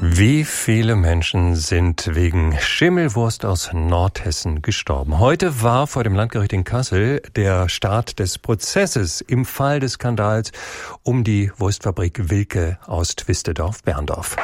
Wie viele Menschen sind wegen Schimmelwurst aus Nordhessen gestorben? Heute war vor dem Landgericht in Kassel der Start des Prozesses im Fall des Skandals um die Wurstfabrik Wilke aus Twistedorf-Berndorf.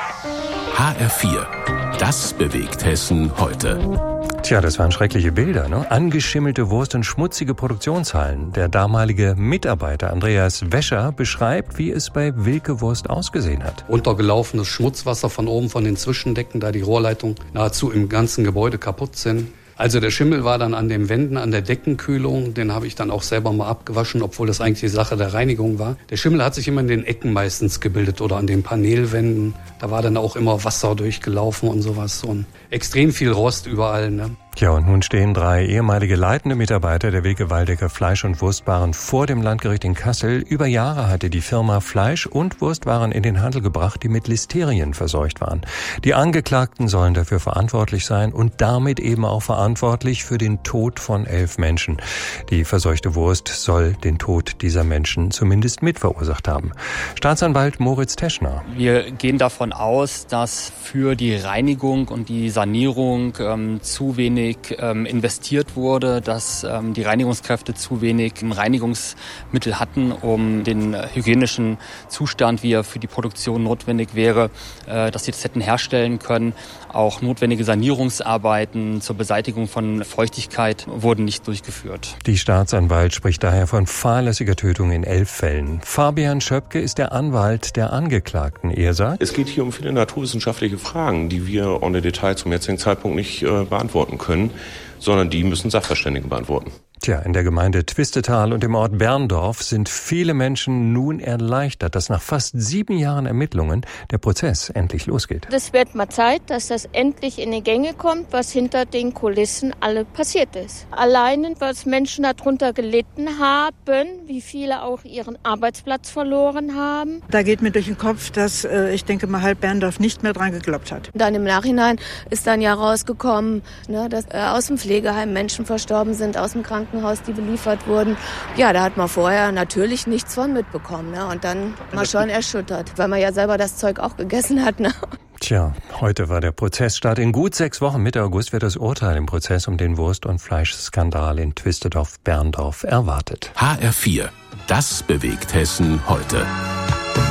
HR4. Das bewegt Hessen heute. Tja, das waren schreckliche Bilder, ne? Angeschimmelte Wurst und schmutzige Produktionshallen. Der damalige Mitarbeiter Andreas Wäscher beschreibt, wie es bei Wilke Wurst ausgesehen hat. Runtergelaufenes Schmutzwasser von oben von den Zwischendecken, da die Rohrleitungen nahezu im ganzen Gebäude kaputt sind. Also der Schimmel war dann an den Wänden, an der Deckenkühlung. Den habe ich dann auch selber mal abgewaschen, obwohl das eigentlich die Sache der Reinigung war. Der Schimmel hat sich immer in den Ecken meistens gebildet oder an den Panelwänden. Da war dann auch immer Wasser durchgelaufen und sowas. Und extrem viel Rost überall, ne? Ja, und nun stehen 3 ehemalige leitende Mitarbeiter der Wilke Waldecker Fleisch- und Wurstwaren vor dem Landgericht in Kassel. Über Jahre hatte die Firma Fleisch- und Wurstwaren in den Handel gebracht, die mit Listerien verseucht waren. Die Angeklagten sollen dafür verantwortlich sein und damit eben auch verantwortlich für den Tod von 11 Menschen. Die verseuchte Wurst soll den Tod dieser Menschen zumindest mitverursacht haben. Staatsanwalt Moritz Teschner. Wir gehen davon aus, dass für die Reinigung und die Sanierung zu wenig investiert wurde, dass die Reinigungskräfte zu wenig Reinigungsmittel hatten, um den hygienischen Zustand, wie er für die Produktion notwendig wäre, dass sie das hätten herstellen können. Auch notwendige Sanierungsarbeiten zur Beseitigung von Feuchtigkeit wurden nicht durchgeführt. Die Staatsanwalt spricht daher von fahrlässiger Tötung in 11 Fällen. Fabian Schöpke ist der Anwalt der Angeklagten. Er sagt: Es geht hier um viele naturwissenschaftliche Fragen, die wir ohne Detail zum jetzigen Zeitpunkt nicht beantworten können, sondern die müssen Sachverständige beantworten. Tja, in der Gemeinde Twistetal und im Ort Berndorf sind viele Menschen nun erleichtert, dass nach fast 7 Jahren Ermittlungen der Prozess endlich losgeht. Es wird mal Zeit, dass das endlich in die Gänge kommt, was hinter den Kulissen alle passiert ist. Alleine, was Menschen darunter gelitten haben, wie viele auch ihren Arbeitsplatz verloren haben. Da geht mir durch den Kopf, dass ich denke mal halb Berndorf nicht mehr dran geglaubt hat. Dann im Nachhinein ist dann ja rausgekommen, dass aus dem Pflegeheim Menschen verstorben sind, aus dem Krankenhaus, die beliefert wurden. Ja, da hat man vorher natürlich nichts von mitbekommen. Ne? Und dann war schon erschüttert, weil man ja selber das Zeug auch gegessen hat. Ne? Tja, heute war der Prozessstart. In gut 6 Wochen, Mitte August, wird das Urteil im Prozess um den Wurst- und Fleischskandal in Twistedorf-Berndorf erwartet. HR4. Das bewegt Hessen heute.